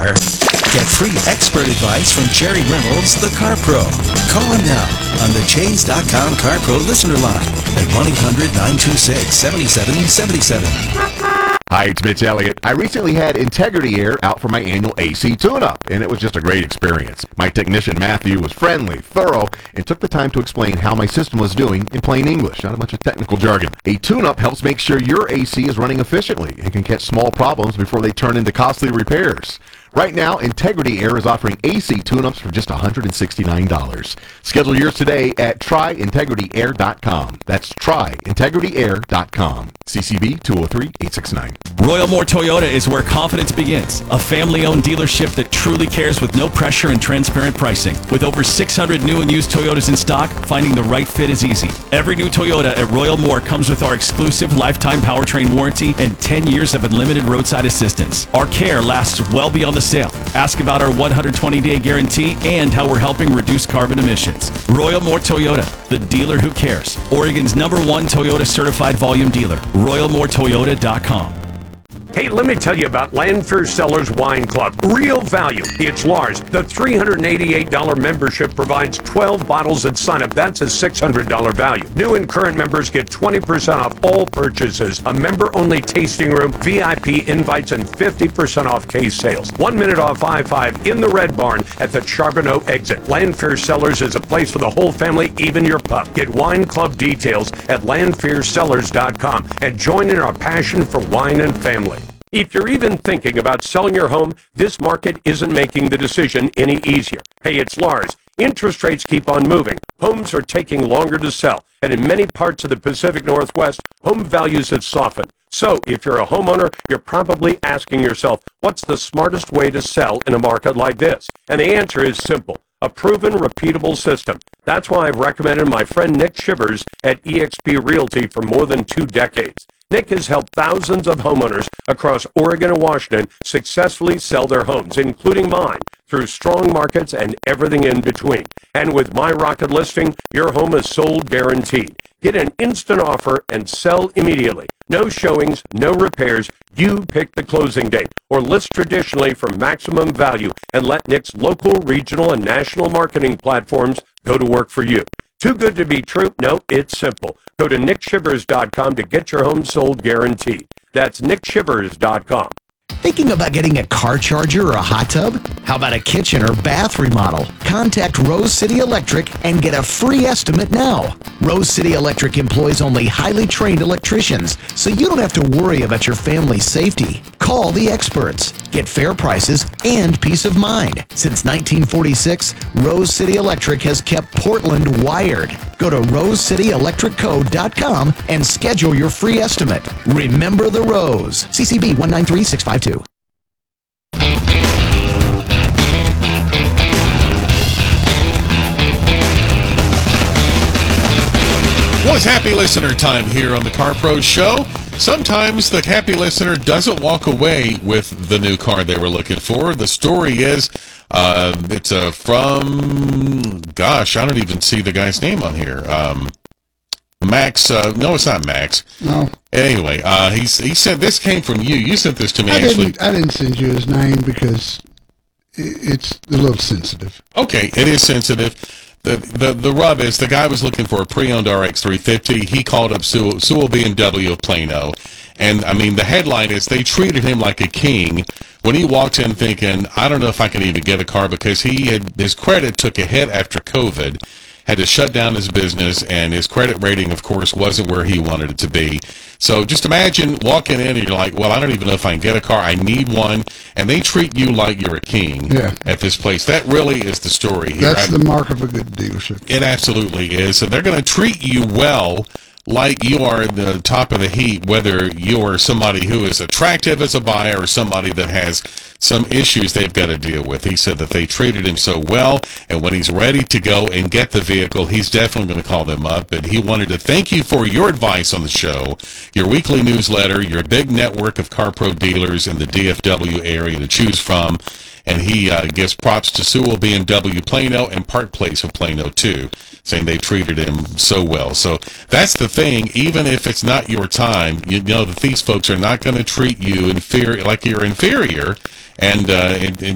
car? Get free expert advice from Jerry Reynolds, the Car Pro. Call him now on the Chase.com Car Pro listener line at 1-800-926-7777. Hi, it's Mitch Elliott. I recently had Integrity Air out for my annual AC tune-up, and it was just a great experience. My technician, Matthew, was friendly, thorough, and took the time to explain how my system was doing in plain English, not a bunch of technical jargon. A tune-up helps make sure your AC is running efficiently and can catch small problems before they turn into costly repairs. Right now, Integrity Air is offering AC tune-ups for just $169. Schedule yours today at tryintegrityair.com. That's tryintegrityair.com. CCB 203-869. Royal Moore Toyota is where confidence begins. A family-owned dealership that truly cares with no pressure and transparent pricing. With over 600 new and used Toyotas in stock, finding the right fit is easy. Every new Toyota at Royal Moore comes with our exclusive lifetime powertrain warranty and 10 years of unlimited roadside assistance. Our care lasts well beyond the sale. Ask about our 120-day guarantee and how we're helping reduce carbon emissions. Royal Moore Toyota, the dealer who cares. Oregon's #1 Toyota certified volume dealer. RoyalMooreToyota.com. Hey, let me tell you about Landfair Cellars Wine Club. Real value. It's Lars. The $388 membership provides 12 bottles at sign-up. That's a $600 value. New and current members get 20% off all purchases, a member-only tasting room, VIP invites, and 50% off case sales. 1 minute off I-5 in the Red Barn at the Charbonneau exit. Landfair Cellars is a place for the whole family, even your pup. Get wine club details at landfaircellars.com and join in our passion for wine and family. If you're even thinking about selling your home, this market isn't making the decision any easier. Hey, it's Lars. Interest rates keep on moving. Homes are taking longer to sell. And in many parts of the Pacific Northwest, home values have softened. So if you're a homeowner, you're probably asking yourself, what's the smartest way to sell in a market like this? And the answer is simple. A proven, repeatable system. That's why I've recommended my friend Nick Shivers at eXp Realty for more than 2 decades. Nick has helped thousands of homeowners across Oregon and Washington successfully sell their homes, including mine, through strong markets and everything in between. And with My Rocket Listing, your home is sold guaranteed. Get an instant offer and sell immediately. No showings, no repairs. You pick the closing date or list traditionally for maximum value and let Nick's local, regional, and national marketing platforms go to work for you. Too good to be true? No, it's simple. Go to nickshivers.com to get your home sold guaranteed. That's nickshivers.com. Thinking about getting a car charger or a hot tub? How about a kitchen or bath remodel? Contact Rose City Electric and get a free estimate now. Rose City Electric employs only highly trained electricians, so you don't have to worry about your family's safety. Call the experts. Get fair prices and peace of mind. Since 1946, Rose City Electric has kept Portland wired. Go to rosecityelectricco.com and schedule your free estimate. Remember the Rose. CCB 193652. Well, it's happy listener time here on the Car Pro Show. Sometimes the happy listener doesn't walk away with the new car they were looking for. The story is, it's from, gosh, I don't even see the guy's name on here. Max, no, it's not Max. No. Anyway, he said this came from you. You sent this to me, actually. I didn't send you his name because it's a little sensitive. Okay, it is sensitive. The rub is the guy was looking for a pre-owned RX 350. He called up Sewell BMW of Plano. And, I mean, the headline is they treated him like a king when he walked in thinking, I don't know if I can even get a car because his credit took a hit after COVID, had to shut down his business, and his credit rating, of course, wasn't where he wanted it to be. So just imagine walking in and you're like, well, I don't even know if I can get a car. I need one. And they treat you like you're a king at this place. That really is the story here. That's the mark of a good dealership. It absolutely is. So they're going to treat you well, like you are at the top of the heap, whether you are somebody who is attractive as a buyer or somebody that has some issues they've got to deal with. He said that they treated him so well, and when he's ready to go and get the vehicle, he's definitely going to call them up. But he wanted to thank you for your advice on the show, your weekly newsletter, your big network of CarPro dealers in the DFW area to choose from. And he gives props to Sewell BMW Plano and Park Place of Plano, too, saying they treated him so well. So that's the thing. Even if it's not your time, you know that these folks are not going to treat you like you're inferior and